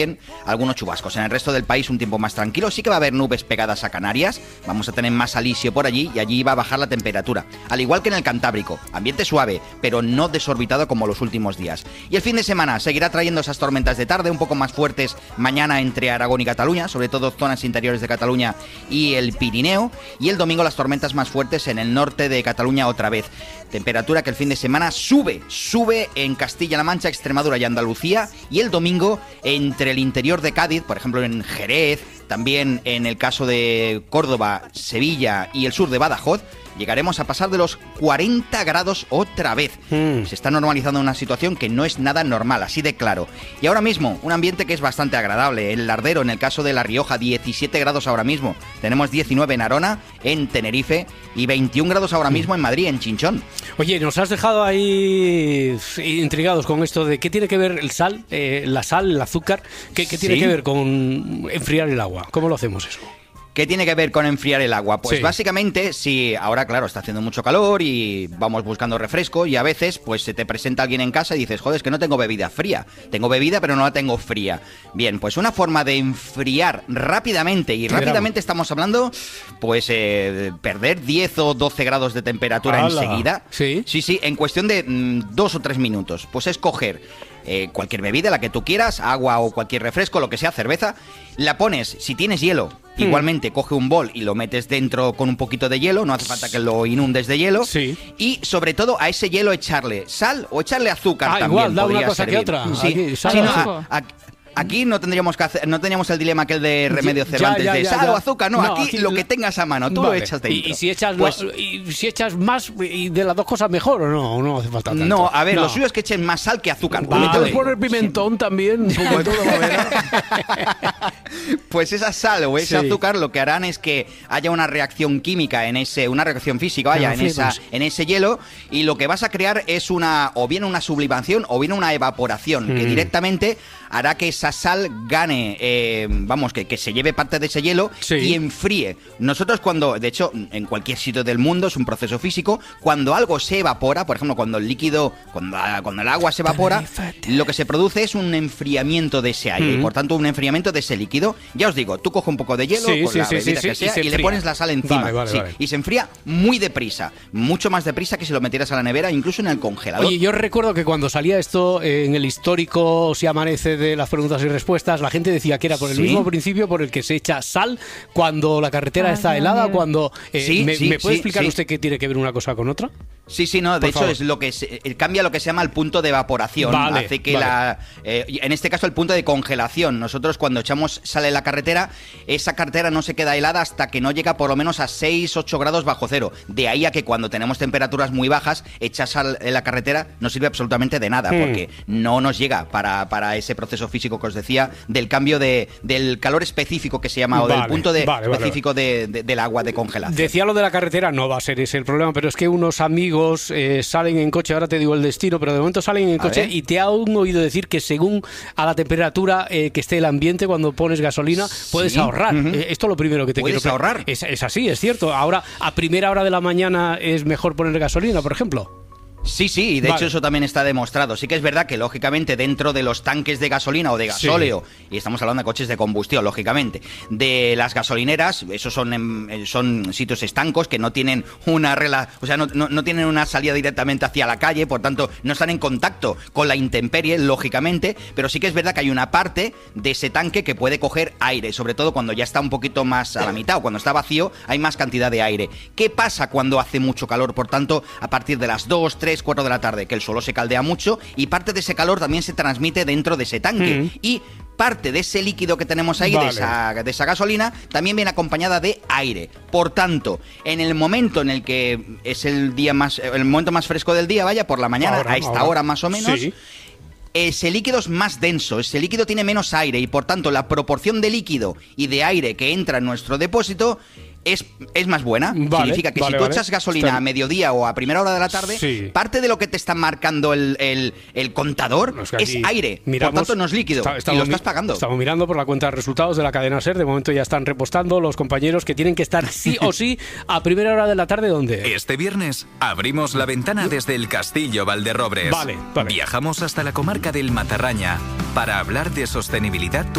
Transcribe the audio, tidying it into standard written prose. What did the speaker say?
algunos chubascos. En el resto del país un tiempo más tranquilo. Sí que va a haber nubes pegadas a Canarias. Vamos a tener más alisio por allí y allí va a bajar la temperatura. Al igual que en el Cantábrico. Ambiente suave, pero no desorbitado como los últimos días. Y el fin de semana seguirá trayendo esas tormentas de tarde un poco más fuertes mañana entre Aragón y Cataluña, sobre todo zonas interiores de Cataluña y el Pirineo. Y el domingo las tormentas más fuertes en el norte de Cataluña otra vez. Temperatura que el fin de semana sube en Castilla-La Mancha, Extremadura y Andalucía. Y el domingo entre el interior de Cádiz, por ejemplo en Jerez, también en el caso de Córdoba, Sevilla y el sur de Badajoz, llegaremos a pasar de los 40 grados otra vez. Se está normalizando una situación que no es nada normal, así de claro. Y ahora mismo, un ambiente que es bastante agradable. El Lardero, en el caso de La Rioja, 17 grados ahora mismo. Tenemos 19 en Arona, en Tenerife, y 21 grados ahora mismo en Madrid, en Chinchón. Oye, nos has dejado ahí intrigados con esto de qué tiene que ver la sal, el azúcar, qué tiene que ver con enfriar el agua. ¿Cómo lo hacemos eso? ¿Qué tiene que ver con enfriar el agua? Pues sí, básicamente, si ahora, claro, está haciendo mucho calor y vamos buscando refresco y a veces pues se te presenta alguien en casa y dices, joder, es que no tengo bebida fría. Tengo bebida pero no la tengo fría. Bien, pues una forma de enfriar rápidamente, y rápidamente estamos hablando, pues perder 10 o 12 grados de temperatura enseguida. Sí, en cuestión de 2 o 3 minutos. Pues es coger cualquier bebida, la que tú quieras, agua o cualquier refresco, lo que sea, cerveza, la pones, si tienes hielo, igualmente coge un bol y lo metes dentro con un poquito de hielo, no hace falta que lo inundes de hielo, y sobre todo a ese hielo echarle sal o echarle azúcar también. Igual, da una cosa servir. que otra. Sí, aquí, sal, aquí no tendríamos que hacer, no teníamos el dilema aquel de Remedio Cervantes de sal o azúcar, no, aquí lo que tengas a mano, tú lo echas dentro. Y si echas más y de las dos cosas mejor, o no hace falta tanto. No, a ver, lo suyo es que echen más sal que azúcar. ¿Puedes poner pimentón también? Un poco de todo, Pues esa sal o ese azúcar lo que harán es que haya una reacción química una reacción física, en ese hielo, y lo que vas a crear es o bien una sublimación o bien una evaporación, que directamente hará que esa sal gane, que se lleve parte de ese hielo y enfríe. Nosotros de hecho, en cualquier sitio del mundo es un proceso físico, cuando algo se evapora, por ejemplo, cuando el agua se evapora, lo que se produce es un enfriamiento de ese aire, y por tanto un enfriamiento de ese líquido. Ya os digo, tú coges un poco de hielo, con la bebida que sea, y le pones la sal encima. Vale. Y se enfría muy deprisa, mucho más deprisa que si lo metieras a la nevera, incluso en el congelador. Oye, yo recuerdo que cuando salía esto en el histórico Si Amanece de las preguntas y respuestas, la gente decía que era por el mismo principio por el que se echa sal cuando la carretera está helada, cuando... ¿Me puede explicar usted qué tiene que ver una cosa con otra? De hecho es lo que cambia lo que se llama el punto de evaporación. Hace que en este caso el punto de congelación. Nosotros cuando echamos sal en la carretera, esa carretera no se queda helada hasta que no llega por lo menos a 6-8 grados bajo cero. De ahí a que cuando tenemos temperaturas muy bajas, echar sal en la carretera no sirve absolutamente de nada, porque no nos llega para ese proceso físico que os decía, del cambio del calor específico que se llama, o del punto específico del agua de congelación. Decía lo de la carretera, no va a ser ese el problema, pero es que unos amigos salen en coche, ahora te digo el destino, pero de momento salen en coche y te han oído decir que según a la temperatura que esté el ambiente, cuando pones gasolina, puedes ahorrar. Esto es lo primero que te quiero preguntar. ¿Puedes ahorrar? Es así, es cierto. Ahora, a primera hora de la mañana es mejor poner gasolina, por ejemplo. Sí, y de hecho eso también está demostrado. Sí que es verdad que, lógicamente, dentro de los tanques de gasolina o de gasóleo, y estamos hablando de coches de combustión, lógicamente, de las gasolineras, esos son sitios estancos que no tienen no tienen una salida directamente hacia la calle, por tanto, no están en contacto con la intemperie, lógicamente, pero sí que es verdad que hay una parte de ese tanque que puede coger aire, sobre todo cuando ya está un poquito más a la mitad o cuando está vacío, hay más cantidad de aire. ¿Qué pasa cuando hace mucho calor? Por tanto, a partir de las 2, 3, 4 de la tarde, que el suelo se caldea mucho y parte de ese calor también se transmite dentro de ese tanque. Y parte de ese líquido que tenemos ahí, de esa gasolina, también viene acompañada de aire. Por tanto, en el momento en el que es el momento más fresco del día, por la mañana, a esta hora más o menos, ese líquido es más denso, ese líquido tiene menos aire y por tanto la proporción de líquido y de aire que entra en nuestro depósito es más buena. Significa que si tú echas gasolina a mediodía o a primera hora de la tarde, parte de lo que te está marcando el contador es aire. Por tanto, no es líquido. Y lo estás pagando. Estamos mirando por la cuenta de resultados de la cadena SER. De momento ya están repostando los compañeros que tienen que estar sí o sí a primera hora de la tarde. ¿Dónde? Este viernes abrimos la ventana desde el Castillo Valderrobres. Vale. Viajamos hasta la comarca del Matarraña para hablar de sostenibilidad